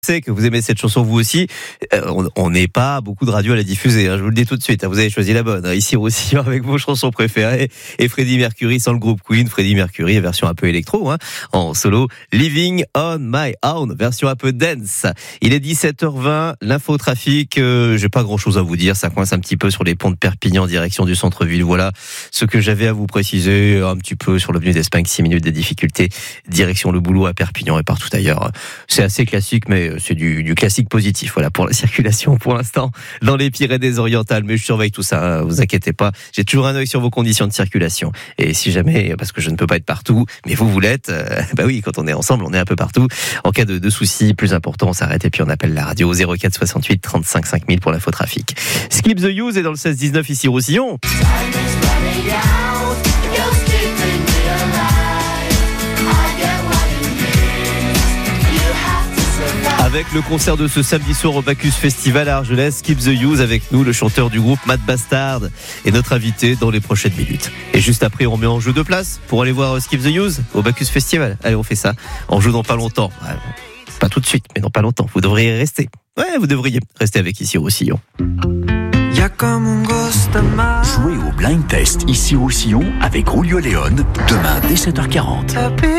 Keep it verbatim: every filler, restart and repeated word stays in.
sais que vous aimez cette chanson vous aussi. Euh, on n'est pas beaucoup de radios à la diffuser, hein, je vous le dis tout de suite. Hein, vous avez choisi la bonne. Hein, ici aussi avec vos chansons préférées. Et Freddie Mercury sans le groupe Queen. Freddie Mercury version un peu électro, hein, en solo. Living on my own, version un peu dance. Il est dix-sept heures vingt. L'infotrafic, euh, j'ai pas grand chose à vous dire. Ça coince un petit peu sur les ponts de Perpignan, direction du centre-ville. Voilà ce que j'avais à vous préciser. Un petit peu sur l'avenue d'Espagne, six minutes de difficulté. Direction le boulot à Perpignan et partout ailleurs. C'est assez classique, mais c'est du, du classique positif, voilà, pour la circulation pour l'instant dans les Pyrénées-Orientales. Mais je surveille tout ça, hein, vous inquiétez pas. J'ai toujours un œil sur vos conditions de circulation. Et si jamais, parce que je ne peux pas être partout, mais vous, vous l'êtes, euh, bah oui, quand on est ensemble, on est un peu partout. En cas de, de soucis plus importants, on s'arrête et puis on appelle la radio zéro quatre soixante-huit trente-cinq cinq mille pour l'infotrafic. Skip the Use est dans le seize dix-neuf ici Roussillon. Avec le concert de ce samedi soir au Bacchus Festival à Argelès, Skip the Use avec nous, le chanteur du groupe Matt Bastard est notre invité dans les prochaines minutes. Et juste après, on met en jeu deux places pour aller voir Skip the Use au Bacchus Festival. Allez, on fait ça. On joue dans pas longtemps. Pas tout de suite, mais dans pas longtemps. Vous devriez rester. Ouais, vous devriez rester avec ici au Roussillon. Y'a comme un ghost à Jouez au Blind Test ici au Roussillon avec Julio Léon demain dès sept heures quarante.